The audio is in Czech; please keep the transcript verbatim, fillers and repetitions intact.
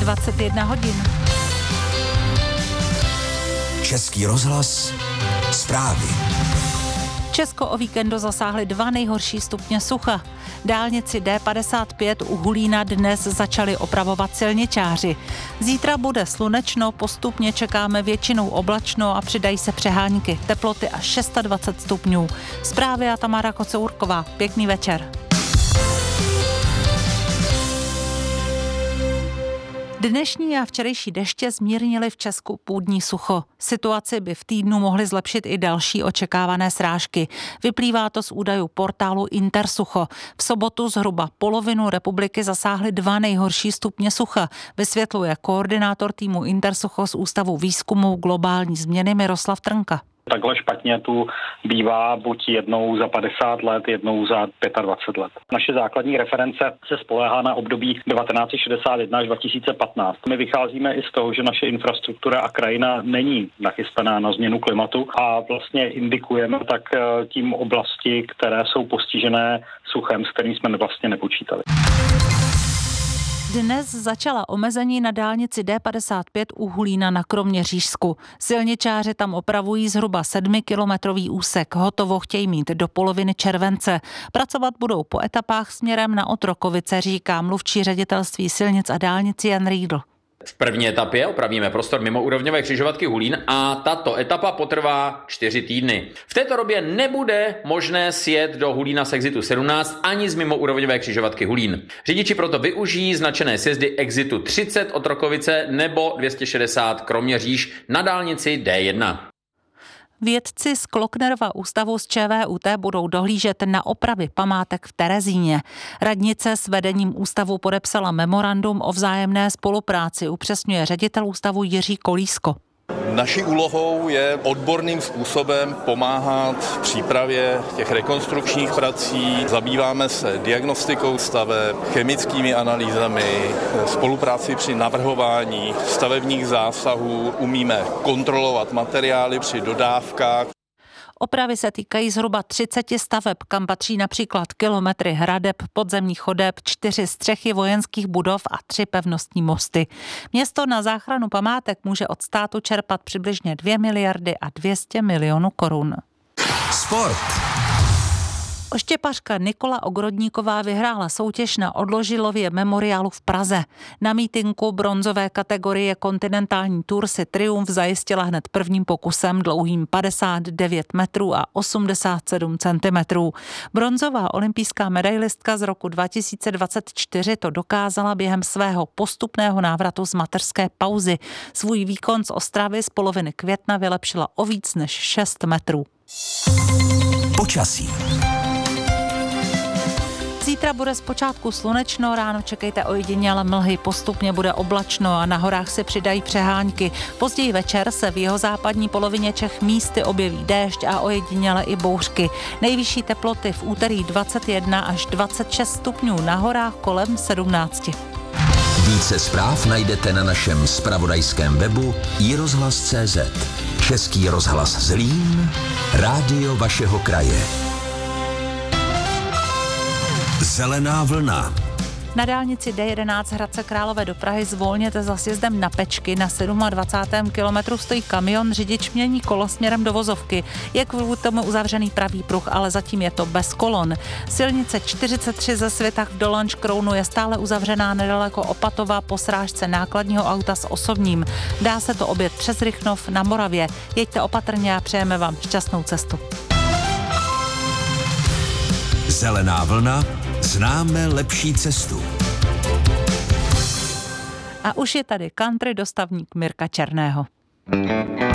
dvacet jedna hodin. Český rozhlas, zprávy. Česko o víkendu zasáhly dva nejhorší stupně sucha. Dálnici D padesát pět u Hulína dnes začali opravovat silničáři. Zítra bude slunečno, postupně čekáme většinou oblačno a přidají se přehánky. Teploty až dvacet šest stupňů. Zprávy a Tamara Kocourková. Pěkný večer. Dnešní a včerejší deště zmírnily v Česku půdní sucho. Situaci by v týdnu mohly zlepšit i další očekávané srážky. Vyplývá to z údajů portálu Intersucho. V sobotu zhruba polovinu republiky zasáhly dva nejhorší stupně sucha, vysvětluje koordinátor týmu Intersucho z Ústavu výzkumu globální změny Miroslav Trnka. Takhle špatně tu bývá buď jednou za padesát let, jednou za dvacet pět let. Naše základní reference se spoléhá na období devatenáct set šedesát jedna až dva tisíce patnáct. My vycházíme i z toho, že naše infrastruktura a krajina není nachystaná na změnu klimatu a vlastně indikujeme tak tím oblasti, které jsou postižené suchem, s kterým jsme vlastně nepočítali. Dnes začala omezení na dálnici D padesát pět u Hulína na Kroměřížsku. Silničáři tam opravují zhruba sedmikilometrový úsek. Hotovo chtějí mít do poloviny července. Pracovat budou po etapách směrem na Otrokovice, říká mluvčí ředitelství silnic a dálnic Jan Riedl. V první etapě opravíme prostor mimoúrovňové křižovatky Hulín a tato etapa potrvá čtyři týdny. V této době nebude možné sjet do Hulína z exitu sedmnáct ani z mimoúrovňové křižovatky Hulín. Řidiči proto využijí značené sjezdy exitu třicet Otrokovice nebo dvě stě šedesát Kroměříž na dálnici D jedna. Vědci z Klocknerova ústavu z ČVUT budou dohlížet na opravy památek v Terezíně. Radnice s vedením ústavu podepsala memorandum o vzájemné spolupráci, upřesňuje ředitel ústavu Jiří Kolísko. Naší úlohou je odborným způsobem pomáhat v přípravě těch rekonstrukčních prací. Zabýváme se diagnostikou staveb, chemickými analýzami, spolupráci při navrhování stavebních zásahů, umíme kontrolovat materiály při dodávkách. Opravy se týkají zhruba třicet staveb, kam patří například kilometry hradeb, podzemních chodeb, čtyři střechy vojenských budov a tři pevnostní mosty. Město na záchranu památek může od státu čerpat přibližně dvě miliardy a dvě stě milionů korun. Sport. Oštěpařka Nikola Ogrodníková vyhrála soutěž na Odložilově memoriálu v Praze. Na mítinku bronzové kategorie Kontinentální Tour si triumf zajistila hned prvním pokusem dlouhým padesát devět metrů a osmdesát sedm centimetrů. Bronzová olympijská medailistka z roku dva tisíce dvacet čtyři to dokázala během svého postupného návratu z mateřské pauzy. Svůj výkon z Ostravy z poloviny května vylepšila o víc než šest metrů. Počasí. Zítra bude zpočátku slunečno, ráno čekejte ojedinělé mlhy, postupně bude oblačno a na horách se přidají přehánky. Později večer se v jihozápadní polovině Čech místy objeví déšť a ojedinělé i bouřky. Nejvyšší teploty v úterý dvacet jedna až dvacet šest stupňů, na horách kolem sedmnáct. Více zpráv najdete na našem zpravodajském webu i rozhlas tečka cé zet. Český rozhlas Zlín, rádio vašeho kraje. Zelená vlna. Na dálnici D jedenáct Hradce Králové do Prahy zvolněte za sjezdem na Pečky. Na dvacátém sedmém kilometru stojí kamion, řidič mění kolo směrem do vozovky. Je kvůli tomu uzavřený pravý pruh, ale zatím je to bez kolon. Silnice čtyřicet tři ze Svitach v Dolanškrounu je stále uzavřená nedaleko Opatova po srážce nákladního auta s osobním. Dá se to objet přes Rychnov na Moravě. Jeďte opatrně a přejeme vám šťastnou cestu. Zelená vlna. Známe lepší cestu. A už je tady country dostavník Mirka Černého.